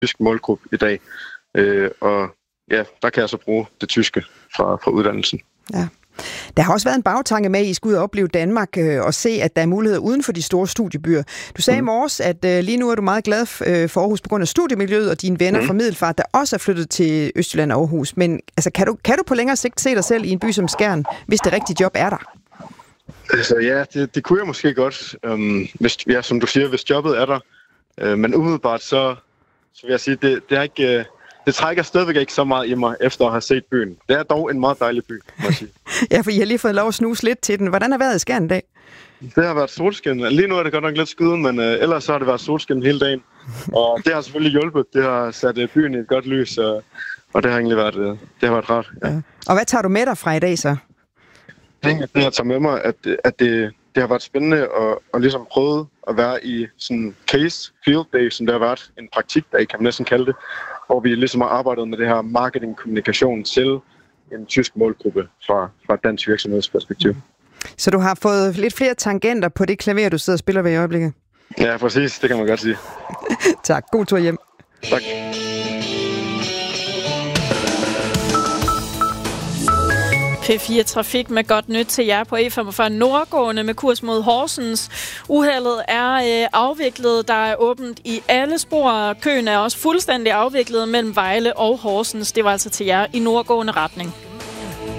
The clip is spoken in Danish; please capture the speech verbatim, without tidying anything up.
tysk målgruppe i dag. Øh, og ja, der kan jeg så bruge det tyske fra, fra uddannelsen. Ja. Der har også været en bagtanke med, at I skal ud og opleve Danmark øh, og se, at der er muligheder uden for de store studiebyer. Du sagde mm. i morges, at øh, lige nu er du meget glad øh, for Aarhus på grund af studiemiljøet og dine venner mm. fra Middelfart, der også er flyttet til Østjylland og Aarhus. Men altså, kan, du, kan du på længere sigt se dig selv i en by som Skjern, hvis det rigtige job er der? Altså ja, det, det kunne jeg måske godt, um, hvis, ja, som du siger, hvis jobbet er der. Uh, men umiddelbart så, så vil jeg sige, det, det er ikke... Uh, Det trækker stadigvæk ikke så meget i mig, efter at have set byen. Det er dog en meget dejlig by, må jeg sige. Ja, for I har lige fået lov at snuse lidt til den. Hvordan har været i Skjern i dag? Det har været solskin. Lige nu er det godt nok lidt skyde, men uh, ellers så har det været solskin hele dagen. Og det har selvfølgelig hjulpet. Det har sat uh, byen i et godt lys, uh, og det har egentlig været, uh, det har været rart. Ja. Ja. Og hvad tager du med dig fra i dag så? Det, jeg tager med mig, at, at det, det har været spændende at, at ligesom prøve at være i sådan en case field day, som det har været en praktikdag, kan man næsten kalde det, hvor vi ligesom har arbejdet med det her marketing-kommunikation til en tysk målgruppe fra, fra et dansk virksomhedsperspektiv. Så du har fået lidt flere tangenter på det klaver, du sidder og spiller ved i øjeblikket? Ja, præcis. Det kan man godt sige. Tak. God tur hjem. Tak. P fire Trafik med godt nyt til jer på E femogfyrre nordgående med kurs mod Horsens. Uheldet er øh, afviklet. Der er åbent i alle spor. Køen er også fuldstændig afviklet mellem Vejle og Horsens. Det var altså til jer i nordgående retning.